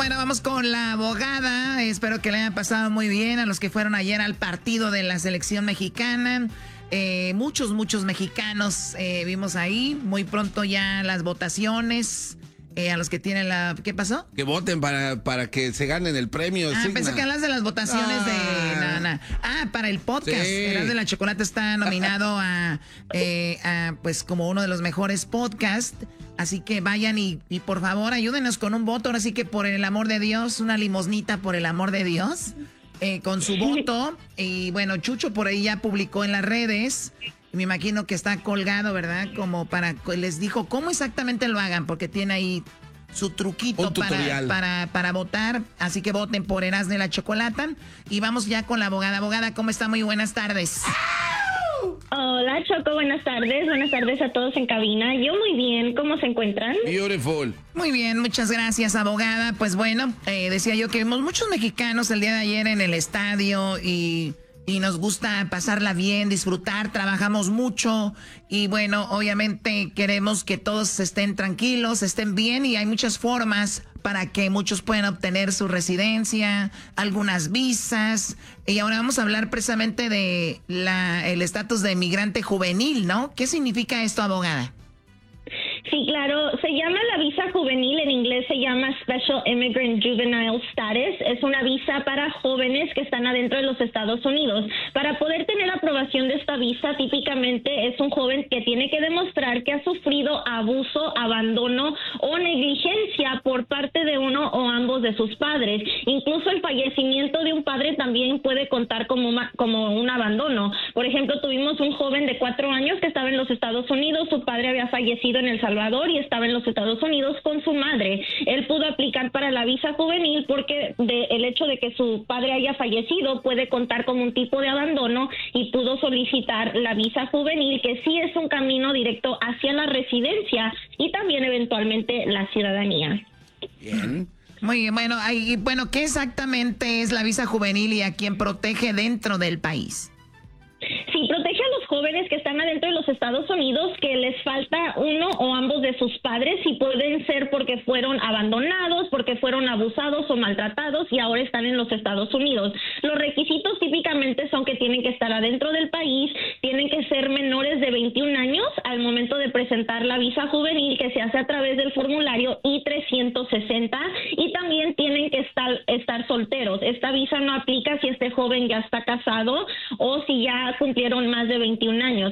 Bueno, vamos con la abogada. Espero que le hayan pasado muy bien a los que fueron ayer al partido de la selección mexicana. Muchos mexicanos vimos ahí. Muy pronto ya las votaciones. A los que tienen la... ¿Qué pasó? Que voten para que se ganen el premio. Pensé que hablas de las votaciones de... No. Para el podcast. Sí. Eras de la Chocolate está nominado a pues como uno de los mejores podcasts. Así que vayan y por favor ayúdenos con un voto. Ahora sí que por el amor de Dios, una limosnita por el amor de Dios. Con su voto. Y bueno, Chucho por ahí ya publicó en las redes... Me imagino que está colgado, ¿verdad? Como les dijo cómo exactamente lo hagan, porque tiene ahí su truquito para votar. Así que voten por Erasmo y la Chocolata. Y vamos ya con la abogada. Abogada, ¿cómo está? Muy buenas tardes. Hola, Choco, buenas tardes. Buenas tardes a todos en cabina. Yo muy bien, ¿cómo se encuentran? Beautiful. Muy bien, muchas gracias, abogada. Pues bueno, decía yo que vimos muchos mexicanos el día de ayer en el estadio y nos gusta pasarla bien, disfrutar, trabajamos mucho y bueno, obviamente queremos que todos estén tranquilos, estén bien y hay muchas formas para que muchos puedan obtener su residencia, algunas visas. Y ahora vamos a hablar precisamente de el estatus de migrante juvenil, ¿no? ¿Qué significa esto, abogada? Sí, claro, se llama la visa juvenil, en inglés se llama Special Immigrant Juvenile Status, es una visa para jóvenes que están adentro de los Estados Unidos. Para poder tener aprobación de esta visa, típicamente es un joven que tiene que demostrar que ha sufrido abuso, abandono o negligencia por parte de uno o ambos de sus padres. Incluso el fallecimiento de un padre también puede contar como un abandono. Por ejemplo, tuvimos un joven de 4 años que estaba en los Estados Unidos, su padre había fallecido en El Salvador y estaba en los Estados Unidos con su madre. Él pudo aplicar para la visa juvenil porque el hecho de que su padre haya fallecido puede contar como un tipo de abandono y pudo solicitar la visa juvenil, que sí es un camino directo hacia la residencia y también eventualmente la ciudadanía. Bien. Muy bien, bueno, ¿qué exactamente es la visa juvenil y a quién protege dentro del país? Sí, protege a los jóvenes que están adentro de los Estados Unidos, que les falta uno o ambos de sus padres, y pueden ser porque fueron abandonados, porque fueron abusados o maltratados y ahora están en los Estados Unidos. Los requisitos típicamente son que tienen que estar adentro del país, tienen que ser menores de 21 años al momento de presentar la visa juvenil, que se hace a través del formulario I-360, y también tienen que estar solteros. Esta visa no aplica si este joven ya está casado o si ya cumplieron más de 21 años.